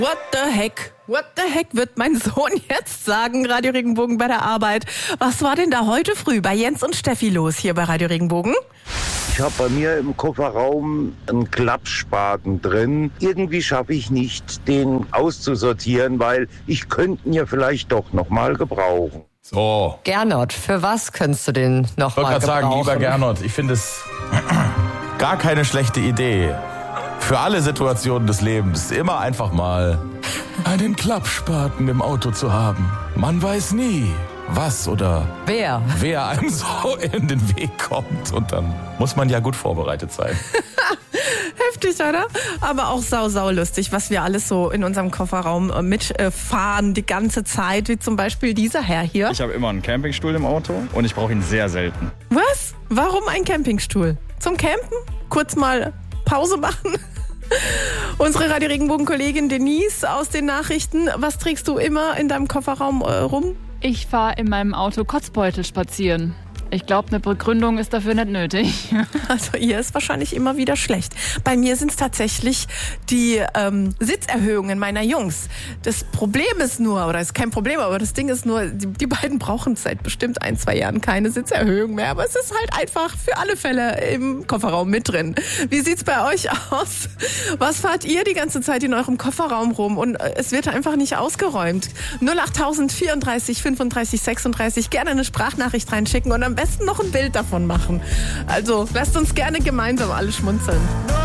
What the heck? What the heck wird mein Sohn jetzt sagen, Radio Regenbogen bei der Arbeit. Was war denn da heute früh bei Jens und Steffi los hier bei Radio Regenbogen? Ich habe bei mir im Kofferraum einen Klappspaten drin. Irgendwie schaffe ich nicht, den auszusortieren, weil ich könnte ihn ja vielleicht doch noch mal gebrauchen. So. Gernot, für was könntest du den noch mal gebrauchen? Ich wollte gerade sagen, lieber Gernot, ich finde es gar keine schlechte Idee. Für alle Situationen des Lebens immer einfach mal einen Klappspaten im Auto zu haben. Man weiß nie, was oder wer einem so in den Weg kommt. Und dann muss man ja gut vorbereitet sein. Heftig, oder? Aber auch sau lustig, was wir alles so in unserem Kofferraum mitfahren die ganze Zeit, wie zum Beispiel dieser Herr hier. Ich habe immer einen Campingstuhl im Auto und ich brauche ihn sehr selten. Was? Warum ein Campingstuhl? Zum Campen? Kurz mal Pause machen? Unsere Radio Regenbogen-Kollegin Denise aus den Nachrichten. Was trägst du immer in deinem Kofferraum rum? Ich fahre in meinem Auto Kotzbeutel spazieren. Ich glaube, eine Begründung ist dafür nicht nötig. Also ihr ist wahrscheinlich immer wieder schlecht. Bei mir sind es tatsächlich die Sitzerhöhungen meiner Jungs. Das Problem ist nur, oder ist kein Problem, aber das Ding ist nur, die beiden brauchen seit bestimmt 1-2 Jahren keine Sitzerhöhung mehr. Aber es ist halt einfach für alle Fälle im Kofferraum mit drin. Wie sieht's bei euch aus? Was fahrt ihr die ganze Zeit in eurem Kofferraum rum? Und es wird einfach nicht ausgeräumt. 08000 34 35 36. Gerne eine Sprachnachricht reinschicken und am besten noch ein Bild davon machen. Also lasst uns gerne gemeinsam alle schmunzeln.